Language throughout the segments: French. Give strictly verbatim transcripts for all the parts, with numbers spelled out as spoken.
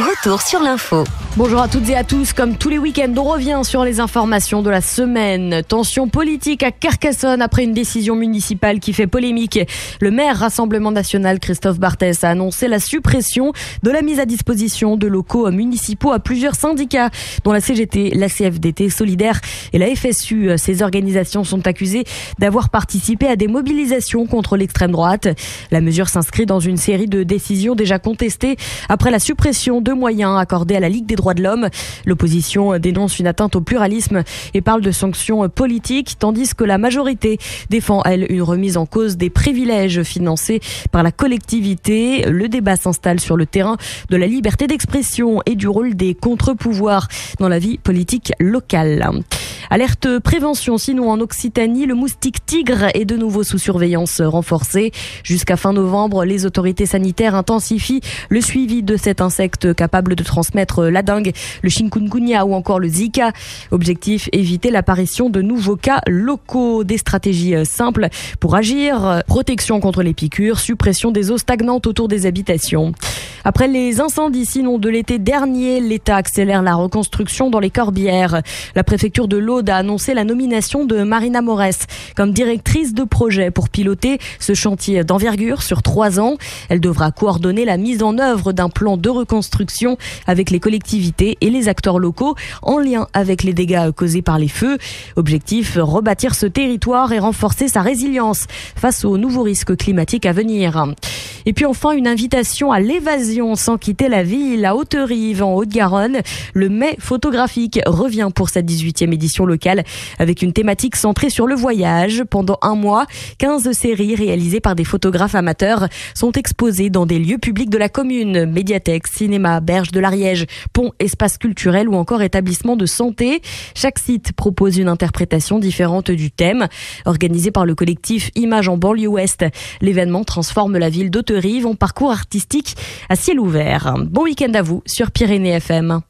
Retour sur l'info. Bonjour à toutes et à tous, comme tous les week-ends, on revient sur les informations de la semaine. Tension politique à Carcassonne après une décision municipale qui fait polémique. Le maire Rassemblement National, Christophe Barthès, a annoncé la suppression de la mise à disposition de locaux municipaux à plusieurs syndicats, dont la C G T, la C F D T, Solidaire et la F S U. Ces organisations sont accusées d'avoir participé à des mobilisations contre l'extrême droite. La mesure s'inscrit dans une série de décisions déjà contestées après la suppression de moyens accordés à la Ligue des droits de l'homme. L'opposition dénonce une atteinte au pluralisme et parle de sanctions politiques, tandis que la majorité défend, elle, une remise en cause des privilèges financés par la collectivité. Le débat s'installe sur le terrain de la liberté d'expression et du rôle des contre-pouvoirs dans la vie politique locale. Alerte prévention, sinon en Occitanie, le moustique tigre est de nouveau sous surveillance renforcée. Jusqu'à fin novembre, les autorités sanitaires intensifient le suivi de cet insecte capable de transmettre la dengue, le chikungunya ou encore le Zika. Objectif, éviter l'apparition de nouveaux cas locaux. Des stratégies simples pour agir: protection contre les piqûres, suppression des eaux stagnantes autour des habitations. Après les incendies sinon de l'été dernier, l'État accélère la reconstruction dans les Corbières. La préfecture de l'Aude a annoncé la nomination de Marina Morès comme directrice de projet pour piloter ce chantier d'envergure sur trois ans. Elle devra coordonner la mise en œuvre d'un plan de reconstruction avec les collectivités et les acteurs locaux en lien avec les dégâts causés par les feux. Objectif, rebâtir ce territoire et renforcer sa résilience face aux nouveaux risques climatiques à venir. Et puis enfin, une invitation à l'évasion sans quitter la ville. À Haute-Rive, en Haute-Garonne, le Mai photographique revient pour sa dix-huitième édition locale avec une thématique centrée sur le voyage. Pendant un mois, quinze séries réalisées par des photographes amateurs sont exposées dans des lieux publics de la commune: médiathèque, cinéma, berge de l'Ariège, pont, espace culturel ou encore établissement de santé. Chaque site propose une interprétation différente du thème. Organisé par le collectif Images en banlieue ouest, l'événement transforme la ville d'Haute-Rive en parcours artistique à ciel ouvert. Bon week-end à vous sur Pyrénées F M.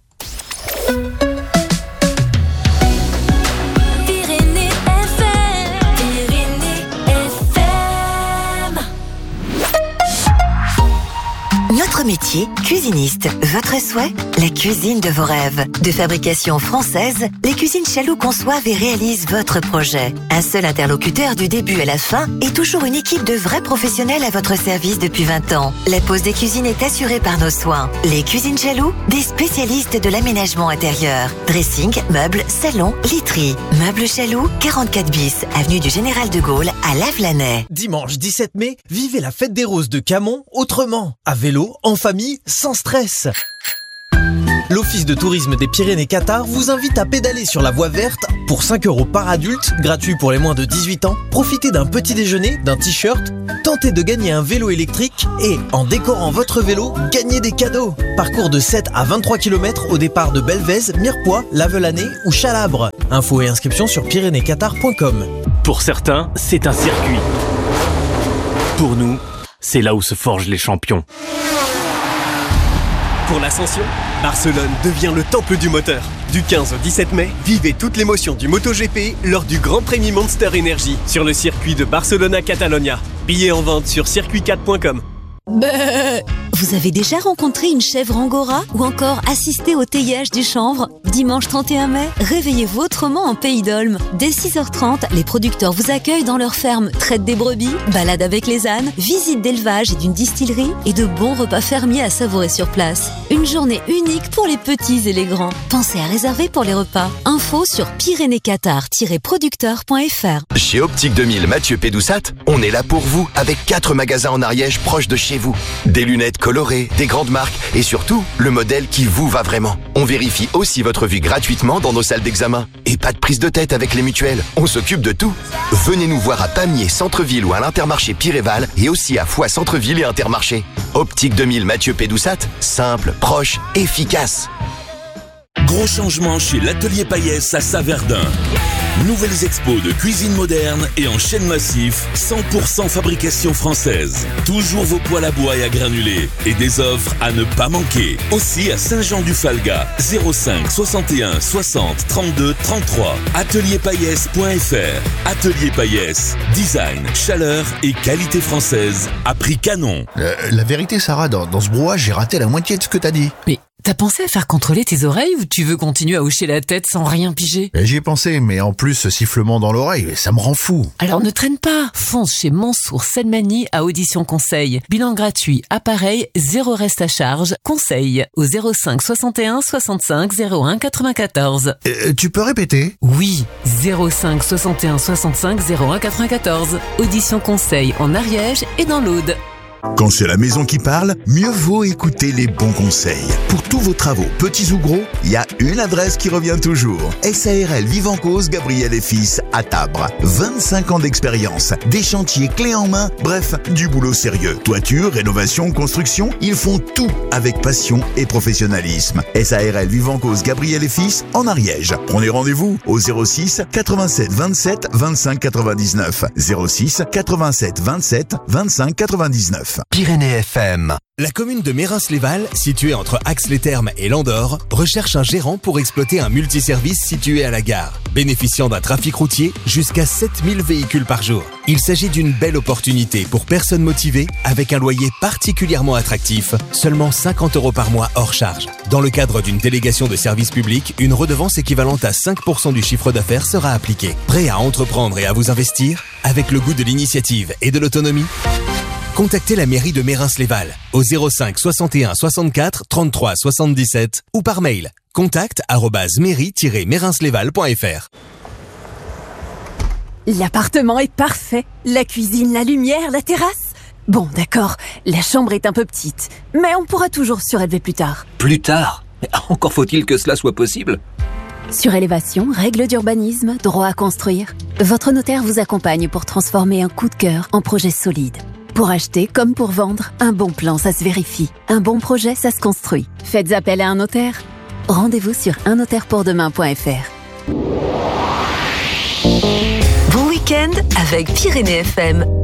Notre métier, cuisiniste. Votre souhait? La cuisine de vos rêves. De fabrication française, les cuisines Chaloux conçoivent et réalisent votre projet. Un seul interlocuteur du début à la fin et toujours une équipe de vrais professionnels à votre service depuis vingt ans. La pose des cuisines est assurée par nos soins. Les cuisines Chaloux, des spécialistes de l'aménagement intérieur. Dressing, meubles, salon, literie. Meubles Chaloux, quarante-quatre bis, avenue du Général de Gaulle à Lavelanet. Dimanche dix-sept mai, vivez la fête des roses de Camon autrement. À vélo, en famille, sans stress. L'Office de tourisme des Pyrénées-Qatar vous invite à pédaler sur la voie verte pour cinq euros par adulte, gratuit pour les moins de dix-huit ans. Profitez d'un petit déjeuner, d'un t-shirt, tentez de gagner un vélo électrique et, en décorant votre vélo, gagnez des cadeaux. Parcours de sept à vingt-trois kilomètres au départ de Belvez, Mirepoix, Lavelanet ou Chalabre. Infos et inscriptions sur pyrénées qatar point com. Pour certains, c'est un circuit. Pour nous, c'est là où se forgent les champions. Pour l'ascension, Barcelone devient le temple du moteur. Du quinze au dix-sept mai, vivez toute l'émotion du MotoGP lors du Grand Prix Monster Energy sur le circuit de Barcelona-Catalonia. Billets en vente sur circuit quatre point com. Vous avez déjà rencontré une chèvre angora ou encore assisté au teillage du chanvre? Dimanche trente et un mai, réveillez-vous autrement en Pays d'Olme. Dès six heures trente, les producteurs vous accueillent dans leur ferme, traitent des brebis, balade avec les ânes, visite d'élevage et d'une distillerie et de bons repas fermiers à savourer sur place. Une journée unique pour les petits et les grands. Pensez à réserver pour les repas. Info sur pyrénées qatar tiret producteur point f r. Chez Optique deux mille Mathieu Pédoussat, on est là pour vous avec quatre magasins en Ariège proches de chez vous. Des lunettes colorées, des grandes marques et surtout le modèle qui vous va vraiment. On vérifie aussi votre vue gratuitement dans nos salles d'examen. Et pas de prise de tête avec les mutuelles, on s'occupe de tout. Venez nous voir à Pamiers Centre-Ville ou à l'Intermarché Piréval et aussi à Foix Centre-Ville et Intermarché. Optique deux mille Mathieu Pédoussat, simple, proche, efficace. Gros changement chez l'Atelier Payès à Saverdun. Nouvelles expos de cuisine moderne et en chaîne massif, cent pour cent fabrication française. Toujours vos poêles à bois et à granulés et des offres à ne pas manquer. Aussi à Saint-Jean-du-Falga, zéro cinq soixante et un soixante trente-deux trente-trois. atelier paillesse point f r. Atelier Paillesse, design, chaleur et qualité française à prix canon. Euh, la vérité, Sarah, dans, dans ce brouhaha, j'ai raté la moitié de ce que t'as dit. Mais t'as pensé à faire contrôler tes oreilles ou tu veux continuer à hocher la tête sans rien piger? J'y ai pensé, mais en plus, ce sifflement dans l'oreille, ça me rend fou. Alors ne traîne pas. Fonce chez Monsour Selmani à Audition Conseil. Bilan gratuit, appareil, zéro reste à charge. Conseil au zéro cinq soixante et un soixante-cinq zéro un quatre-vingt-quatorze. Euh, tu peux répéter? Oui, zéro cinq soixante et un soixante-cinq zéro un quatre-vingt-quatorze. Audition Conseil en Ariège et dans l'Aude. Quand c'est la maison qui parle, mieux vaut écouter les bons conseils. Pour tous vos travaux, petits ou gros, il y a une adresse qui revient toujours. S A R L Vivancause Gabriel et Fils à Tabre. vingt-cinq ans d'expérience, des chantiers clés en main, bref, du boulot sérieux. Toiture, rénovation, construction, ils font tout avec passion et professionnalisme. S A R L Vivancause Gabriel et Fils en Ariège. Prenez rendez-vous au zéro six quatre-vingt-sept vingt-sept vingt-cinq quatre-vingt-dix-neuf. zéro six quatre-vingt-sept vingt-sept vingt-cinq quatre-vingt-dix-neuf. Pyrénées F M. La commune de Mérins-les-Valles, située entre Ax-les-Thermes et Landor, recherche un gérant pour exploiter un multiservice situé à la gare, bénéficiant d'un trafic routier jusqu'à sept mille véhicules par jour. Il s'agit d'une belle opportunité pour personnes motivées avec un loyer particulièrement attractif, seulement cinquante euros par mois hors charge. Dans le cadre d'une délégation de service public, une redevance équivalente à cinq pour cent du chiffre d'affaires sera appliquée. Prêt à entreprendre et à vous investir avec le goût de l'initiative et de l'autonomie? Contactez la mairie de Mérins-les-Valles au zéro cinq soixante et un soixante-quatre trente-trois soixante-dix-sept ou par mail contact arobase mairie tiret mérinslesvalles point f r. L'appartement est parfait. La cuisine, la lumière, la terrasse. Bon, d'accord, la chambre est un peu petite, mais on pourra toujours surélever plus tard. Plus tard? Mais encore faut-il que cela soit possible. Surélévation, règles d'urbanisme, droit à construire. Votre notaire vous accompagne pour transformer un coup de cœur en projet solide. Pour acheter comme pour vendre, un bon plan, ça se vérifie. Un bon projet, ça se construit. Faites appel à un notaire. Rendez-vous sur un notaire pour demain point f r. Bon week-end avec Pyrénées F M.